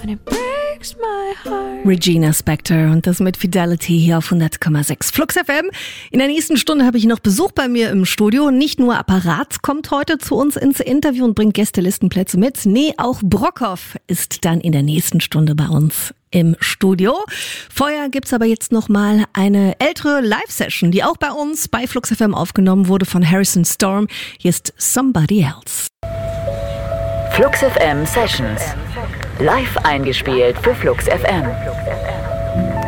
Regina Spektor und das mit Fidelity hier auf 100,6 Flux FM. In der nächsten Stunde habe ich noch Besuch bei mir im Studio. Nicht nur Apparat kommt heute zu uns ins Interview und bringt Gästelistenplätze mit. Nee, auch Brockhoff ist dann in der nächsten Stunde bei uns im Studio. Vorher gibt's aber jetzt noch mal eine ältere Live-Session, die auch bei uns bei Flux FM aufgenommen wurde von Harrison Storm. Hier ist Somebody Else. Flux FM Sessions. Live eingespielt für Flux FM.